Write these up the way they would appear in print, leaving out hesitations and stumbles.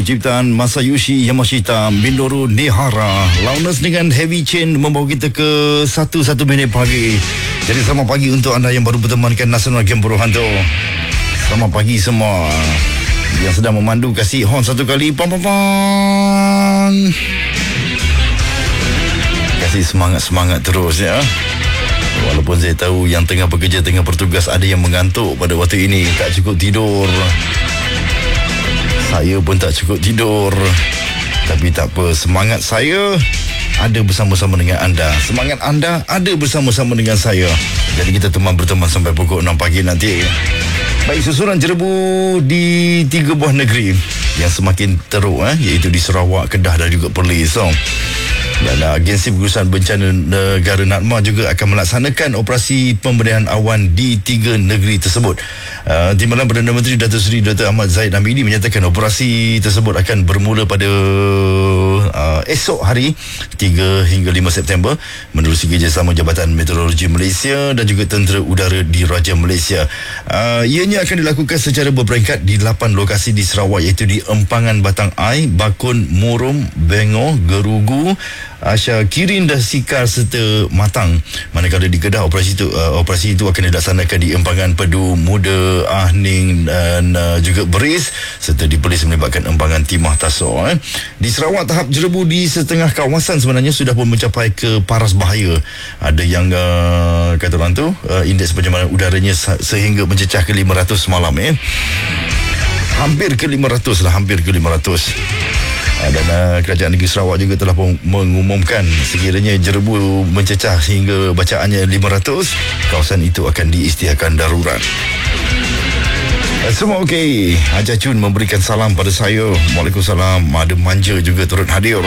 Lagu ciptaan Masayoshi Yamashita, Minoru Nihara. Loudness dengan Heavy Chain membawa kita ke 1 minit pagi. Jadi selamat pagi untuk anda yang baru bertemankan Nasional Game Berhantu. Selamat pagi semua yang sedang memandu, kasih horn satu kali. Pam. Kasih semangat terus ya. Walaupun saya tahu yang tengah bekerja, tengah bertugas, ada yang mengantuk pada waktu ini, tak cukup tidur. Saya pun tak cukup tidur. Tapi tak apa, semangat saya ada bersama-sama dengan anda. Semangat anda ada bersama-sama dengan saya. Jadi kita berteman sampai pukul 6 pagi nanti. Baik, susulan jerebu di 3 buah negeri yang semakin teruk, iaitu di Sarawak, Kedah dan juga Perlis. Dan Agensi Pengurusan Bencana Negara NADMA juga akan melaksanakan operasi pemberdayaan awan di 3 negeri tersebut. Timbalan Perdana Menteri Datuk Seri Dr. Ahmad Zahid Hamidi menyatakan operasi tersebut akan bermula pada esok hari 3 hingga 5 September menerusi kerjasama Jabatan Meteorologi Malaysia dan juga Tentera Udara Diraja Malaysia. Ianya akan dilakukan secara berperingkat di 8 lokasi di Sarawak, iaitu di Empangan Batang Ai, Bakun, Murum, Bengor, Gerugu, Asya Kirin dan Sikar serta Matang. Manakala di Kedah, operasi itu akan dilaksanakan di Empangan Pedu, Muda, Ahning dan juga Beris, serta di Perlis melibatkan Empangan Timah Tasor. Di Sarawak, tahap jerebu di setengah kawasan sebenarnya sudah pun mencapai ke paras bahaya. Ada yang kata orang tu indeks pencemaran udaranya sehingga mencecah ke 500 semalam. Hampir ke 500 lah, hampir ke 500. Dan Kerajaan Negeri Sarawak juga telah mengumumkan sekiranya jerebu mencecah hingga bacaannya 500, kawasan itu akan diisytiharkan darurat. Semua okey. Haja Chun memberikan salam pada saya. Waalaikumsalam. Ada Manja juga turut hadir.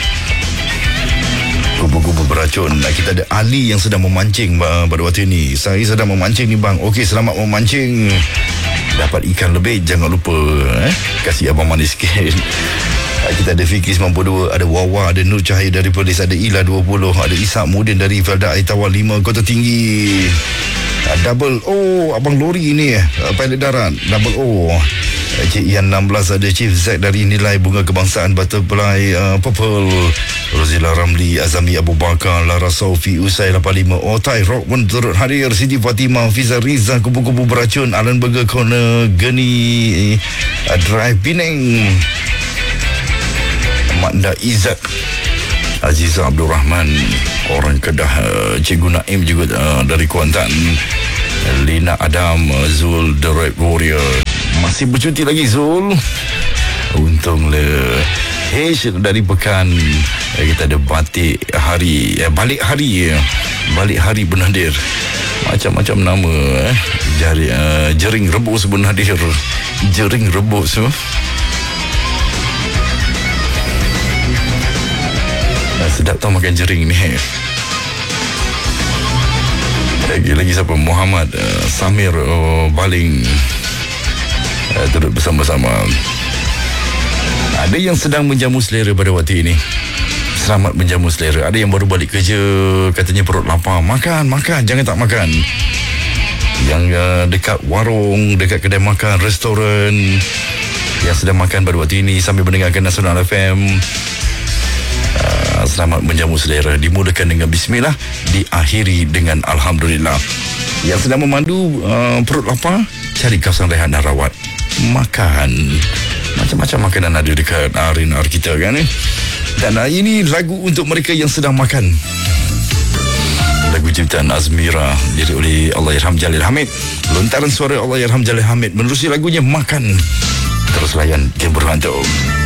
Kubu-kubu beracun. Kita ada Ali yang sedang memancing pada waktu ini. Saya sedang memancing ni bang. Okey, selamat memancing. Dapat ikan lebih, jangan lupa kasih abang manis sikit. Kita ada Fikri 92, ada Wawa, ada Nur Cahaya dari Perlis, ada Ila 20, ada Ishak Mudin dari Felda Aitawar 5 Kota Tinggi. Double O, abang lori ini pilot darat. Double O. Cik Ian 16, ada Chief Zack dari Nilai Bunga Kebangsaan Butterfly Purple. Rozila Ramli, Azami Abu Bakar, Lara Saufi, Usai 85, Otai Rock pun turut hadir. Siti Fatimah, Fiza Rizal, Kubu-Kubu Beracun, Alan Burger Corner, Geni Drive Penang, Makda Izzat, Aziza Abdul Rahman, orang Kedah, Cikgu Naim juga dari Kuantan, Lina Adam, Zul The Red Warrior. Masih bercuti lagi Zul. Untunglah. H dari Pekan. Kita ada Balik Hari Benadir. Macam-macam nama. Jering Rebus Benadir. Jering Rebus. Sedap tau makan jering ni. Lagi siapa? Muhammad Samir Baling turut bersama-sama. Ada yang sedang menjamu selera pada waktu ini. Selamat menjamu selera. Ada yang baru balik kerja, katanya perut lapar. Makan, jangan tak makan. Yang dekat warung, dekat kedai makan, restoran, yang sedang makan pada waktu ini sambil mendengarkan Nasional FM, selamat menjamu selera. Dimulakan dengan bismillah, diakhiri dengan alhamdulillah. Yang sedang memandu perut lapar, cari kawasan rehat dan rawat. Makan. Macam-macam makanan ada dekat arena kita kan. Dan ini lagu untuk mereka yang sedang makan. Lagu ciptaan Azmira, diri oleh Allahyarham Jalil Hamid. Lontaran suara Allahyarham Jalil Hamid menerusi lagunya Makan. Terus layan Game Berhantu.